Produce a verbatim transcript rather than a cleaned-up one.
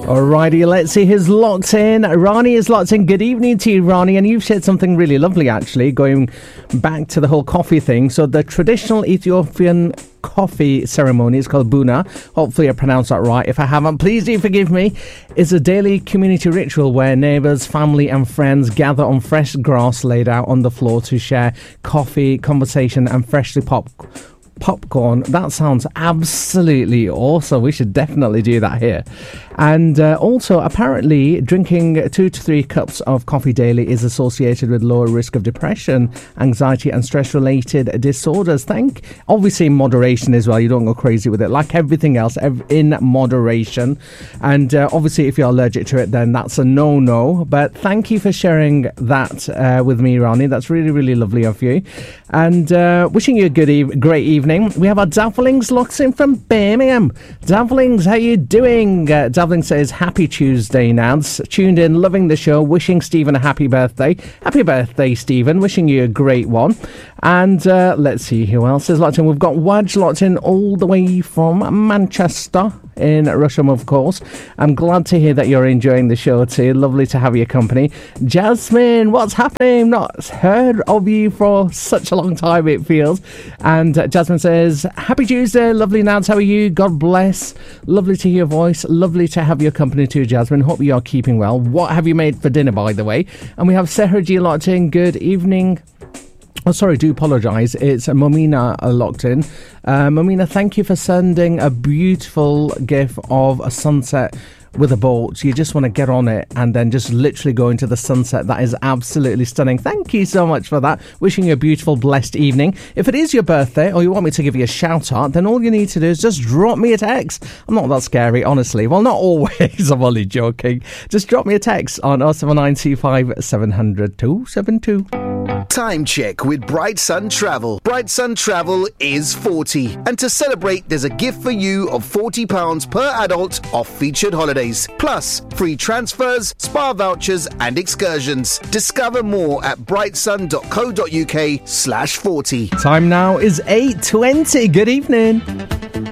Alrighty, let's see who's locked in. Ronnie is locked in. Good evening to you, Ronnie. And you've shared something really lovely, actually, going back to the whole coffee thing. So the traditional Ethiopian coffee ceremony is called Buna. Hopefully I pronounced that right. If I haven't, please do forgive me. It's a daily community ritual where neighbours, family and friends gather on fresh grass laid out on the floor to share coffee, conversation and freshly popped popcorn. That sounds absolutely awesome. We should definitely do that here. And uh, also, apparently, drinking two to three cups of coffee daily is associated with lower risk of depression, anxiety and stress-related disorders. Thank, obviously, in moderation as well. You don't go crazy with it. Like everything else, ev- in moderation. And uh, obviously, if you're allergic to it, then that's a no-no. But thank you for sharing that uh, with me, Ronnie. That's really, really lovely of you. And uh, wishing you a good, e- great evening. We have our Davlings locked in from Birmingham. Davlings, how you doing? Uh, Davling says, happy Tuesday, Nads. Tuned in, loving the show, wishing Stephen a happy birthday. Happy birthday, Stephen. Wishing you a great one. And uh, let's see who else is locked in. We've got Waj locked in all the way from Manchester in Russia, of course. I'm glad to hear that you're enjoying the show too. Lovely to have your company. Jasmine, what's happening? Not heard of you for such a long time, it feels. And uh, Jasmine says, happy Tuesday, lovely Nads, how are you? God bless. Lovely to hear your voice. Lovely to have your company too, Jasmine. Hope you are keeping well. What have you made for dinner, by the way? And we have Seherji locked in. Good evening. Oh, sorry, do apologise. It's Momina uh, locked in. Uh, Momina, thank you for sending a beautiful gif of a sunset with a boat. You just want to get on it and then just literally go into the sunset. That is absolutely stunning. Thank you so much for that. Wishing you a beautiful, blessed evening. If it is your birthday or you want me to give you a shout out, then all you need to do is just drop me a text. I'm not that scary, honestly. Well, not always. I'm only joking. Just drop me a text on oh seven nine two five seven hundred two seven two. Time check with Bright Sun Travel. Bright Sun Travel is forty. And to celebrate, there's a gift for you of forty pounds per adult off featured holidays. Plus, free transfers, spa vouchers and excursions. Discover more at brightsun.co.uk slash 40. Time now is eight twenty. Good evening.